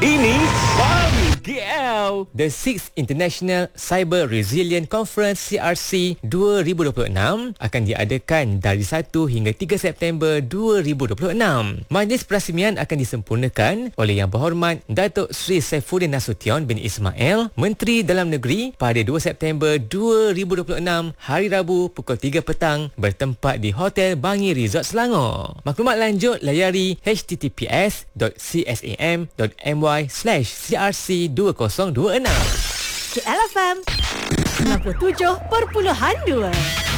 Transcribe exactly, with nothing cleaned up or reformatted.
Ini baru K L. The sixth International Cyber Resilient Conference C R C dua ribu dua puluh enam akan diadakan dari satu hingga tiga September dua ribu dua puluh enam. Majlis perasmian akan disempurnakan oleh Yang Berhormat Datuk Seri Saifuddin Nasution bin Ismail, Menteri Dalam Negeri, pada dua September dua ribu dua puluh enam, hari Rabu pukul tiga petang, bertempat di Hotel Bangi Resort Selangor. Maklumat lanjut layari h t t p s dot c s a m dot m y slash c r c dua ribu dua puluh enam. K L F M sembilan puluh tujuh perpuluhan dua.